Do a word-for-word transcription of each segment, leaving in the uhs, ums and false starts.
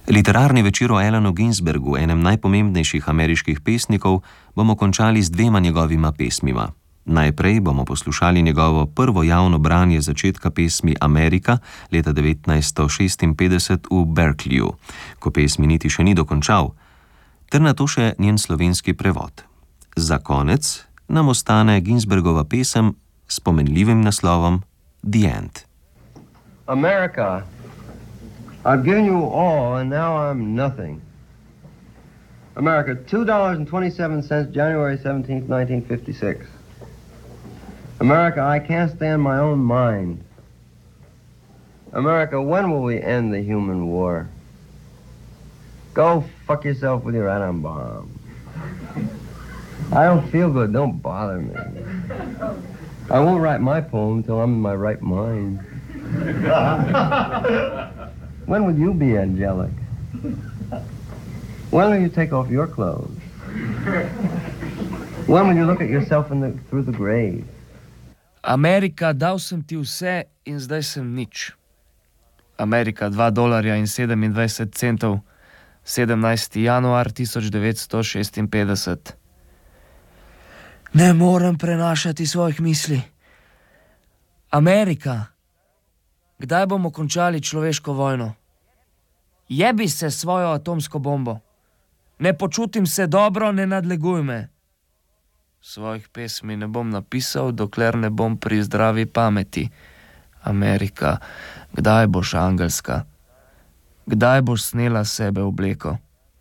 Literarni večer o Allenu Ginsbergu, enem najpomembnejših ameriških pesnikov, bomo končali z dvema njegovima pesmima. Najprej bomo poslušali njegovo prvo javno branje začetka pesmi Amerika leta devetnajststo šestinpetdeset v Berkeleyju, ko pesmi niti še ni dokončal, ter nato še njen slovenski prevod. Za konec nam ostane Ginsbergova pesem s pomenljivim naslovom The End. America, I've given you all and now I'm nothing. America, two dollars and twenty-seven cents, January seventeenth, nineteen fifty-six. America, I can't stand my own mind. America, when will we end the human war? Go fuck yourself with your atom bomb. I don't feel good, don't bother me. I won't write my poem till I'm in my right mind. When will you be angelic? When will you take off your clothes? When will you look at yourself in the, through the grave? Amerika, dal sem ti vse in zdaj sem nič. Amerika, dva dolarja in sedemindvajset centov, sedemnajsti januar tisoč devetsto šestinpetdeset. Ne morem prenašati svojih misli. Amerika, kdaj bomo končali človeško vojno? Jebi se svojo atomsko bombo. Ne počutim se dobro, ne nadleguj me. Svojih pesmi ne bom napisal, dokler ne bom pri zdravi pameti. Amerika, kdaj boš angelska? Kdaj boš snela sebe obleko?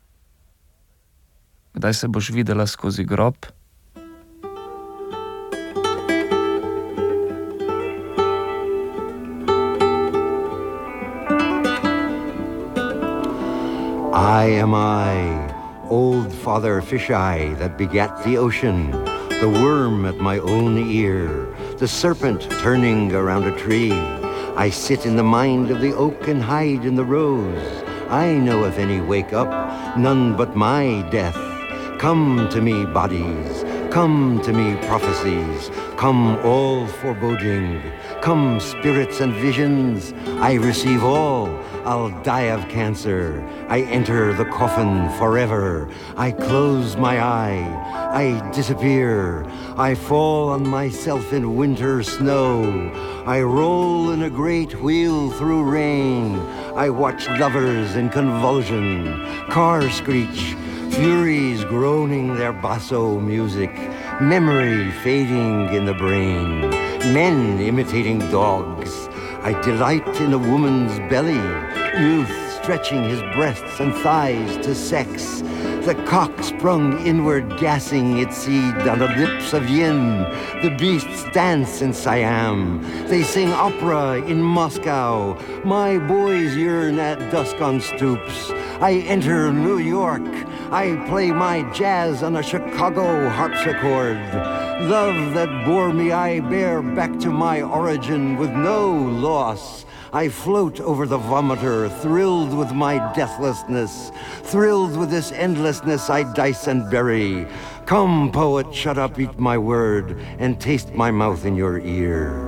Kdaj se boš videla skozi grob? I am I, old Father Fish-Eye that begat the ocean, the worm at my own ear, the serpent turning around a tree. I sit in the mind of the oak and hide in the rose. I know if any wake up, none but my death. Come to me, bodies, come to me, prophecies, come all foreboding, come spirits and visions, I receive all. I'll die of cancer, I enter the coffin forever, I close my eye, I disappear, I fall on myself in winter snow, I roll in a great wheel through rain, I watch lovers in convulsion, cars screech, furies groaning their basso music, memory fading in the brain, men imitating dogs. I delight in a woman's belly, youth stretching his breasts and thighs to sex, the cock sprung inward gassing its seed on the lips of yin. The beasts dance in Siam, they sing opera in Moscow. My boys yearn at dusk on stoops. I enter New York, I play my jazz on a Chicago harpsichord. Love that bore me I bear back to my origin with no loss. I float over the vomiter, thrilled with my deathlessness, thrilled with this endlessness I dice and bury. Come, poet, shut up, eat my word, and taste my mouth in your ear.